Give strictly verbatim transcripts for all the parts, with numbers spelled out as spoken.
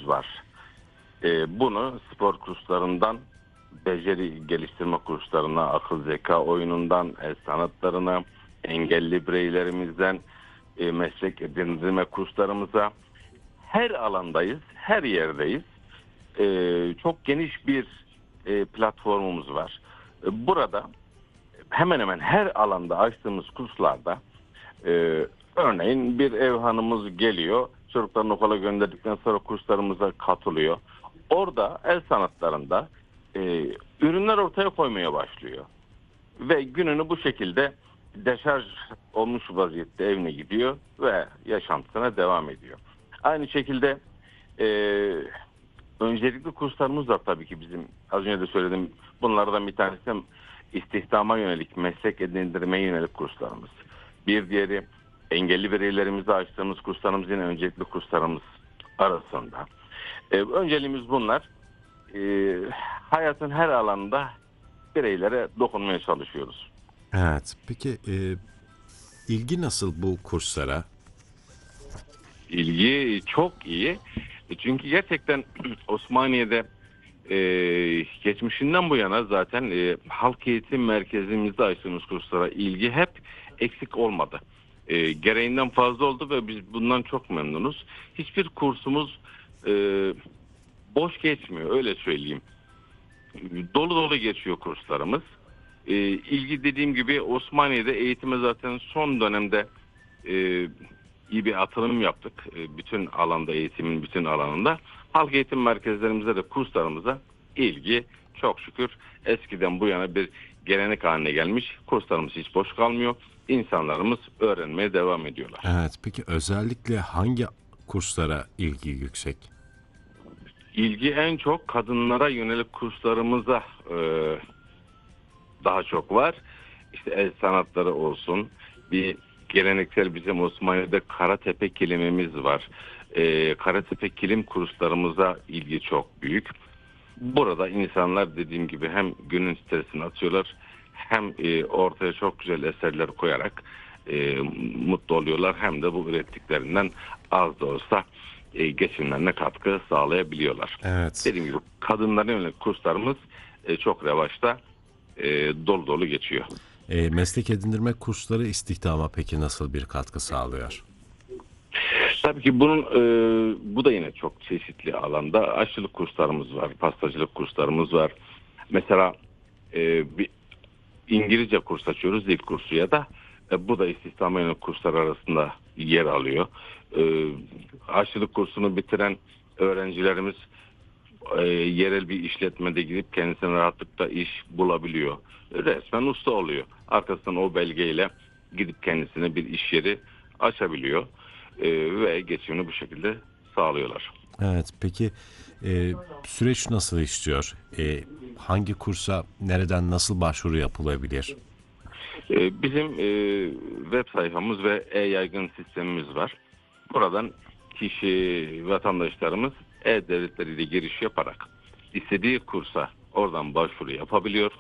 var. E, bunu spor kurslarından beceri geliştirme kurslarına, akıl zeka oyunundan, el sanatlarına, engelli bireylerimizden e, meslek edindirme kurslarımıza, her alandayız, her yerdeyiz. E, çok geniş bir e, platformumuz var. E, burada hemen hemen her alanda açtığımız kurslarda e, örneğin bir ev hanımımız geliyor, çocuklarını okula gönderdikten sonra kurslarımıza katılıyor. Orada el sanatlarında e, ürünler ortaya koymaya başlıyor. Ve gününü bu şekilde deşarj olmuş vaziyette evine gidiyor ve yaşantısına devam ediyor. Aynı şekilde e, öncelikli kurslarımız var tabii ki bizim. Az önce de söyledim, bunlardan bir tanesi de istihdama yönelik, meslek edindirmeye yönelik kurslarımız. Bir diğeri engelli bireylerimize açtığımız kurslarımız, yine öncelikli kurslarımız arasında. Ee, önceliğimiz bunlar. Ee, hayatın her alanında bireylere dokunmaya çalışıyoruz. Evet. Peki e, ilgi nasıl bu kurslara? İlgi çok iyi. Çünkü gerçekten Osmaniye'de e, geçmişinden bu yana zaten e, halk eğitim merkezimizde açtığımız kurslara ilgi hep eksik olmadı. E, gereğinden fazla oldu ve biz bundan çok memnunuz. Hiçbir kursumuz e, boş geçmiyor, öyle söyleyeyim. Dolu dolu geçiyor kurslarımız. E, ilgi dediğim gibi Osmaniye'de eğitime zaten son dönemde e, iyi bir atılım yaptık. E, bütün alanda, eğitimin bütün alanında. Halk eğitim merkezlerimize de kurslarımıza ilgi çok şükür eskiden bu yana bir gelenek haline gelmiş. Kurslarımız hiç boş kalmıyor. İnsanlarımız öğrenmeye devam ediyorlar. Evet. Peki özellikle hangi kurslara ilgi yüksek? İlgi en çok kadınlara yönelik kurslarımıza e, daha çok var. İşte el sanatları olsun, bir geleneksel bizim Osmaniye'de Karatepe kilimimiz var. E, Karatepe kilim kurslarımıza ilgi çok büyük. Burada insanlar dediğim gibi hem günün stresini atıyorlar, hem e, ortaya çok güzel eserler koyarak e, mutlu oluyorlar, hem de bu ürettiklerinden az da olsa e, geçimlerine katkı sağlayabiliyorlar. Evet. Dediğim gibi kadınlara yönelik kurslarımız e, çok revaçta, e, dolu dolu geçiyor. E, meslek edindirme kursları istihdama peki nasıl bir katkı sağlıyor? Tabii ki bunun e, bu da yine çok çeşitli alanda. Aşçılık kurslarımız var, pastacılık kurslarımız var. Mesela e, bir İngilizce kurs açıyoruz, dil kursu ya da e, bu da istihdama yönelik kurslar arasında yer alıyor. E, aşçılık kursunu bitiren öğrencilerimiz e, yerel bir işletmede gidip kendisine rahatlıkla iş bulabiliyor. Resmen usta oluyor. Arkasından o belgeyle gidip kendisine bir iş yeri açabiliyor. Ee, ve geçimini bu şekilde sağlıyorlar. Evet. Peki e, süreç nasıl işliyor? E, hangi kursa nereden nasıl başvuru yapılabilir? Ee, bizim e, web sayfamız ve e-yaygın sistemimiz var. Buradan kişi, vatandaşlarımız e-devletleriyle giriş yaparak istediği kursa oradan başvuru yapabiliyor.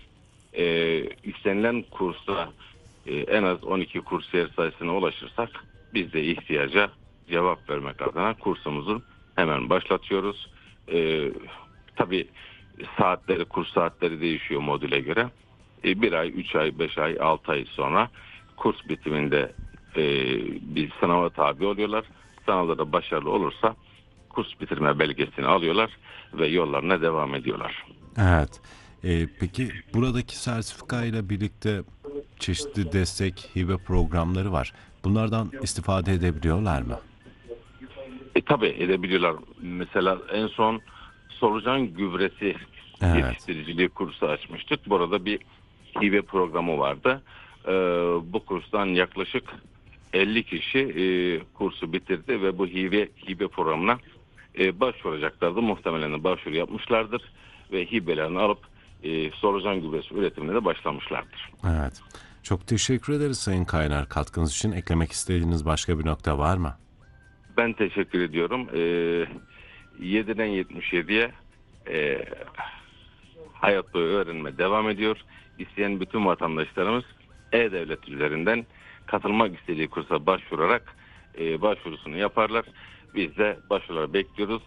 Ee, istenilen kursa e, en az on iki kursiyer sayısına ulaşırsak biz de ihtiyaca cevap vermek adına kursumuzu hemen başlatıyoruz. Ee, tabii saatleri, kurs saatleri değişiyor modüle göre. Ee, bir ay, üç ay, beş ay, altı ay sonra kurs bitiminde e, bir sınava tabi oluyorlar. Sınavlarda başarılı olursa kurs bitirme belgesini alıyorlar ve yollarına devam ediyorlar. Evet. E, peki buradaki sertifika ile birlikte çeşitli destek, hibe programları var. Bunlardan istifade edebiliyorlar mı? E, tabii edebiliyorlar. Mesela en son solucan gübresi Evet. yetiştiriciliği kursu açmıştık. Burada bir hibe programı vardı. Ee, bu kurstan yaklaşık elli kişi e, kursu bitirdi ve bu hibe hibe programına e, başvuracaklardı. Muhtemelen de başvuru yapmışlardır ve hibelerini alıp e, solucan gübresi üretimine de başlamışlardır. Evet. Çok teşekkür ederiz Sayın Kaynar katkınız için. Eklemek istediğiniz başka bir nokta var mı? Ben teşekkür ediyorum. Ee, yediden yetmiş yediye e, hayat boyu öğrenme devam ediyor. İsteyen bütün vatandaşlarımız e-devlet üzerinden katılmak istediği kursa başvurarak e, başvurusunu yaparlar. Biz de başvuruları bekliyoruz.